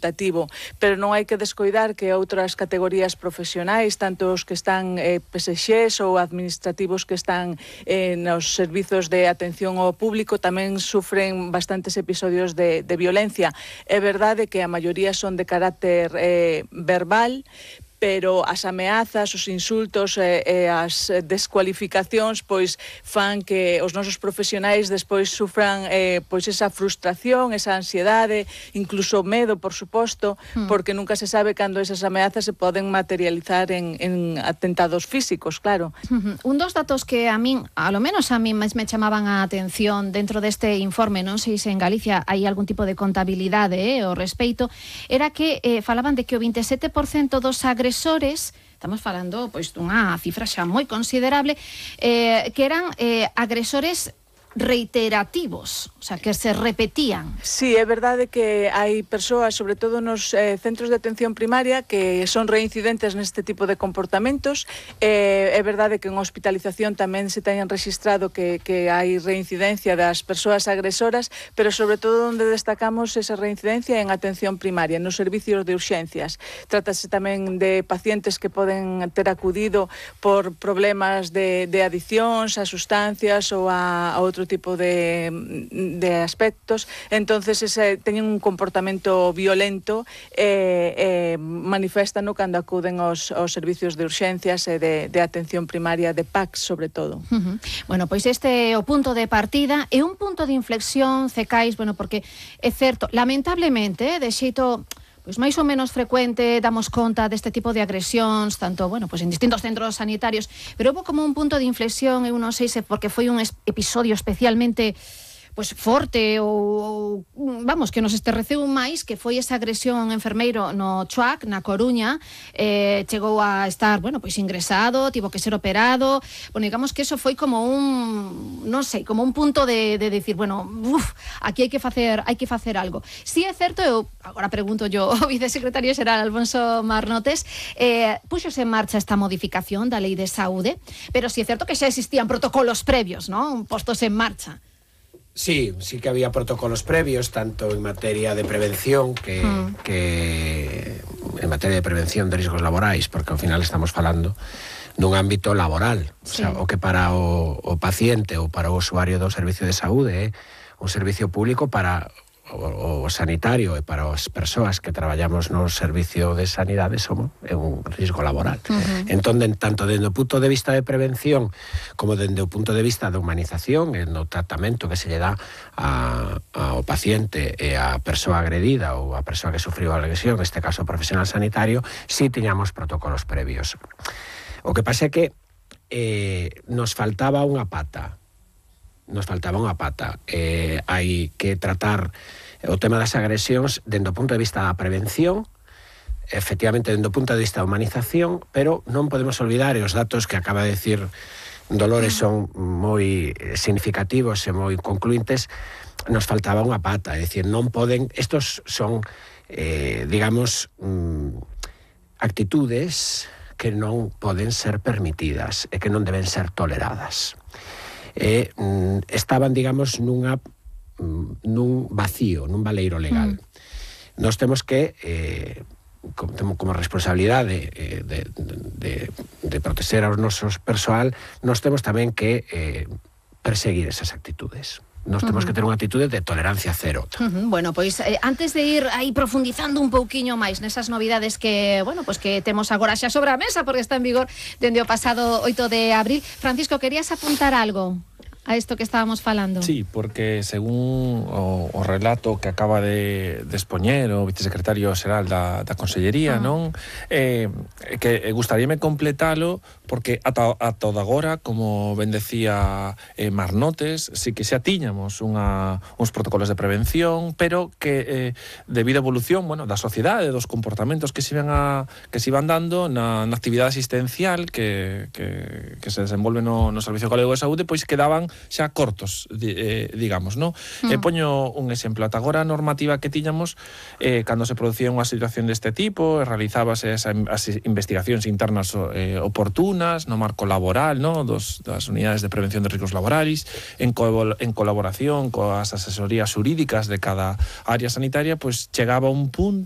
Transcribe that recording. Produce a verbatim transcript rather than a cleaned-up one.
facultativo, pero non hai que descoidar que outras categorías profesionais, tanto os que están eh, P S Xs ou administrativos que están eh, nos servizos de atención ao público, tamén sufren bastantes episodios de, de violencia. É verdade que a maioría son de carácter eh, verbal, pero as ameazas, os insultos e, e as descualificacións pois fan que os nosos profesionais despois sufran eh, pois esa frustración, esa ansiedade, incluso medo, por suposto, mm. porque nunca se sabe cando esas ameazas se poden materializar en, en atentados físicos, claro. Mm-hmm. Un dos datos que a min, a lo menos a min máis me chamaban a atención dentro deste informe, non sei se en Galicia hai algún tipo de contabilidade eh, ao respeito, era que eh, falaban de que o veintisiete por cento dos agresores estamos falando pois dunha cifra xa moi considerable, eh, que eran eh, agresores reiterativos, o sea, que se repetían. Sí, é verdade que hai persoas, sobre todo nos eh, centros de atención primaria, que son reincidentes neste tipo de comportamentos. Eh, é verdade que en hospitalización tamén se teñen registrado que, que hai reincidencia das persoas agresoras, pero sobre todo onde destacamos esa reincidencia en atención primaria, nos servicios de urxencias. Trátase tamén de pacientes que poden ter acudido por problemas de, de adiccións a sustancias ou a, a outro tipo de, de aspectos, entonces ese, teñen un comportamento violento e eh, eh, maniféstano cando acuden aos, aos servicios de urxencias e de, de atención primaria, de P A C sobre todo. Uh-huh. Bueno, pois este é o punto de partida e un punto de inflexión, Cecais, bueno, porque é certo, lamentablemente, de xeito pois máis ou menos frecuente damos conta deste tipo de agresións, tanto, bueno, pois en distintos centros sanitarios, pero houve como un punto de inflexión, eu non sei se porque foi un episodio especialmente pois forte ou, ou vamos, que nos esterreceu máis, que foi esa agresión a un enfermeiro no Chuac, na Coruña, eh, chegou a estar, bueno, pois ingresado, tivo que ser operado. Bueno, digamos que eso foi como un, non sei, como un punto de, de decir, bueno, uf, aquí hai que facer, hai que facer algo. Si é certo, eu agora pregunto yo ao vicesecretario xeral Alfonso Marnotes, eh, puxose en marcha esta modificación da Lei de Saúde, pero si é certo que xa existían protocolos previos, ¿no? Postos en marcha. Sí, sí que había protocolos previos, tanto en materia de prevención que, mm. que en materia de prevención de riscos laborais, porque ao final estamos falando nun ámbito laboral, sí. O sea, o que para o, o paciente ou para o usuario do servicio de saúde é un servicio público para o, o sanitario e para as persoas que traballamos no servicio de sanidade somos é un risco laboral. Uh-huh. Entón, tanto dende o punto de vista de prevención como dende o punto de vista de humanización e no tratamento que se lle dá a, ao paciente e á persoa agredida ou a persoa que sufriu a agresión, neste caso o profesional sanitario, si tiñamos protocolos previos. O que pasa é que eh, nos faltaba unha pata. Nos faltaba unha pata. Eh, hai que tratar o tema das agresións dende o punto de vista da prevención, efectivamente dende o punto de vista da humanización, pero non podemos olvidar, e os datos que acaba de decir Dolores son moi significativos e moi concluintes, nos faltaba unha pata, é dicir, non poden, estos son, eh, digamos, mm, actitudes que non poden ser permitidas e que non deben ser toleradas. E, mm, estaban, digamos, nunha nun vacío, nun valeiro legal. Mm. Nós temos que eh, como, como responsabilidade eh, de, de, de proteger aos nosos persoal, nós temos tamén que eh, perseguir esas actitudes. Nós temos uh-huh. que ter unha actitude de tolerancia cero. Uh-huh. Bueno, pois eh, antes de ir aí profundizando un pouquiño máis nesas novidades que, bueno, pois que temos agora xa sobre a mesa porque está en vigor dende o pasado oito de abril, Francisco, querías apuntar algo a isto que estábamos falando? Sí, porque según o, o relato que acaba de, de expoñer o vicesecretario xeral da, da Consellería, ah. non? Eh, que gustaríame completalo porque ata, ata agora, como ben decía eh, Marnotes, sí que xa tiñamos unha, uns protocolos de prevención, pero que eh, debido á evolución, bueno, da sociedade, dos comportamentos que se iban a, que se iban dando na, na actividade asistencial que, que, que se desenvolve no, no Servicio Galego de Saúde, pois quedaban xa cortos, eh, digamos, no? Mm. E poño un exemplo. Ata agora a normativa que tiñamos, eh, cando se producía unha situación deste tipo, realizábase esa, as investigacións internas eh, oportunas, no marco laboral, no? Dos, das unidades de prevención de riscos laborais, en, co en colaboración coas asesorías xurídicas de cada área sanitaria, pois chegaba un punto